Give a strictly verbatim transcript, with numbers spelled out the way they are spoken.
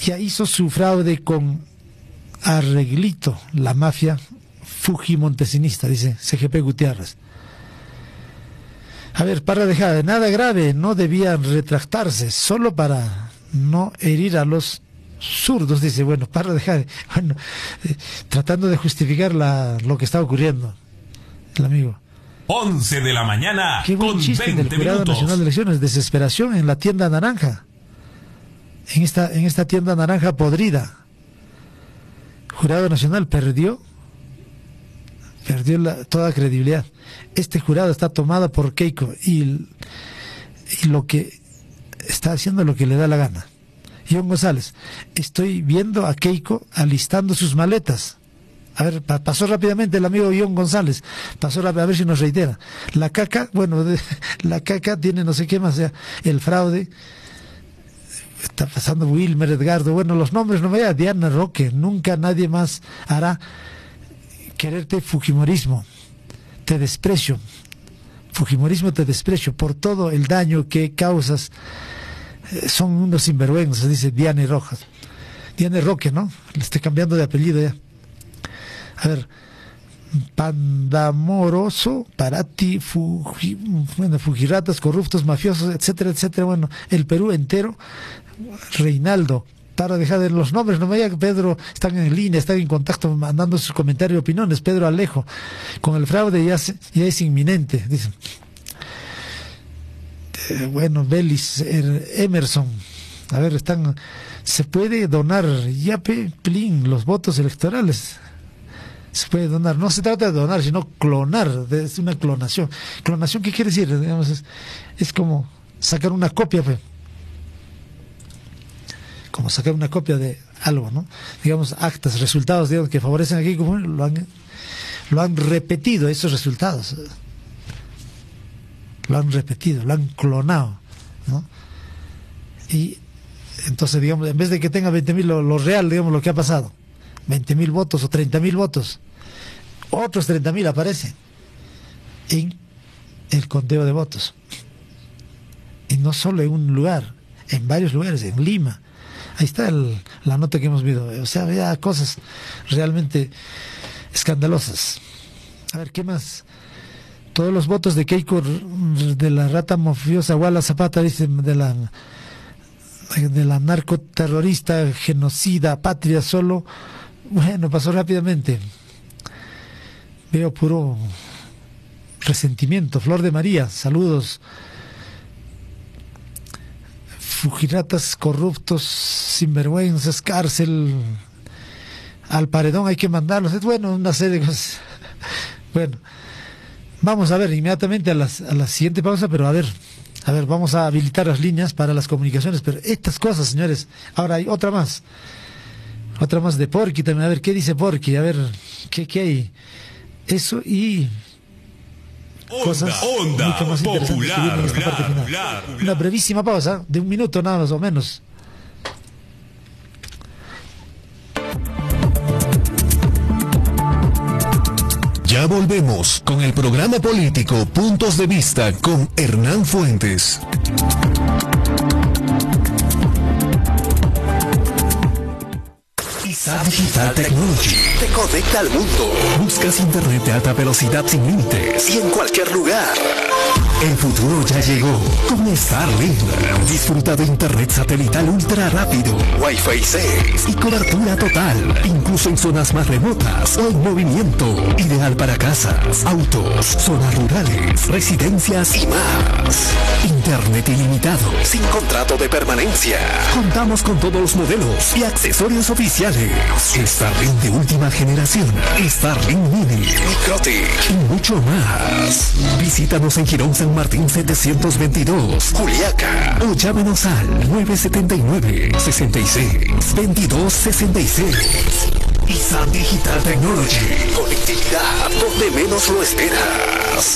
ya hizo su fraude con arreglito la mafia fujimontesinista, dice C G P Gutiérrez. A ver, para dejar de nada grave, no debían retractarse, solo para no herir a los zurdos, dice. Bueno, para dejar, bueno, eh, tratando de justificar la, lo que está ocurriendo, el amigo. once de la mañana. Qué buen con chiste del Jurado minutos. Nacional de Elecciones. Desesperación en la tienda naranja, en esta, en esta tienda naranja podrida. Jurado Nacional perdió, perdió la, toda credibilidad. Este jurado está tomado por Keiko y, y lo que está haciendo lo que le da la gana. John González, estoy viendo a Keiko alistando sus maletas. A ver, pa pasó rápidamente el amigo John González, pasó rápido, a ver si nos reitera. La caca, bueno, de, la caca tiene no sé qué más, o sea, el fraude, está pasando Wilmer, Edgardo, bueno, los nombres no me da, Diana Roque, nunca nadie más hará quererte fujimorismo, te desprecio, fujimorismo te desprecio por todo el daño que causas, eh, son unos sinvergüenzas, dice Diana Rojas, Diana Roque, ¿no? Le estoy cambiando de apellido ya. A ver, Pandamoroso, Parati, Fuji, bueno, Fujiratas, corruptos, mafiosos, etcétera, etcétera. Bueno, el Perú entero. Reinaldo, para dejar de los nombres, no me diga que Pedro están en línea, están en contacto, mandando sus comentarios y opiniones. Pedro Alejo, con el fraude ya, se, ya es inminente, dicen. Eh, bueno, Belis, er, Emerson, a ver, están, se puede donar, yape, plin, los votos electorales. Se puede donar, no se trata de donar, sino clonar, es una clonación. ¿Clonación qué quiere decir? Digamos, es, es como sacar una copia, pues. Como sacar una copia de algo, ¿no? Digamos, actas, resultados, digamos, que favorecen aquí, como lo han, lo han repetido, esos resultados. Lo han repetido, lo han clonado, ¿no? Y entonces, digamos, en vez de que tenga veinte mil, lo, lo real, digamos, lo que ha pasado. veinte mil votos o treinta mil votos, otros treinta mil aparecen en el conteo de votos, y no solo en un lugar, en varios lugares, en Lima. Ahí está el, la nota que hemos visto, o sea, había cosas realmente escandalosas. A ver, ¿qué más? Todos los votos de Keiko, de la rata mafiosa Wala Zapata, dicen, de la de la narcoterrorista, genocida, patria solo. Bueno, pasó rápidamente. Veo puro resentimiento. Flor de María, saludos. Fujiratas, corruptos, sinvergüenzas, cárcel, al paredón hay que mandarlos. Es bueno, una serie de cosas. Bueno, vamos a ver inmediatamente a, las, a la siguiente pausa, pero a ver, a ver, vamos a habilitar las líneas para las comunicaciones. Pero estas cosas, señores, ahora hay otra más. Otra más de Porky también. A ver, ¿qué dice Porky? A ver, ¿qué, qué hay? Eso y cosas onda, mucho más onda, interesantes popular, que vienen en esta popular, parte final. popular, popular. Una brevísima pausa de un minuto nada más o menos. Ya volvemos con el programa político Puntos de Vista con Hernán Fuentes. ISAT Digital Technology te conecta al mundo. Buscas internet de alta velocidad sin límites y en cualquier lugar. El futuro ya llegó con Starlink. Disfruta de internet satelital ultra rápido, Wi-Fi seis y cobertura total, incluso en zonas más remotas o en movimiento. Ideal para casas, autos, zonas rurales, residencias y más. Internet ilimitado, sin contrato de permanencia. Contamos con todos los modelos y accesorios oficiales. Starlink de última generación, Starlink Mini, Microtic y mucho más. Visítanos en Girón San Martín setecientos veintidós, Juliaca, o llámenos al nueve siete nueve, seis seis, veintidós sesenta y seis. ISAT Digital Technology, conectividad donde menos lo esperas.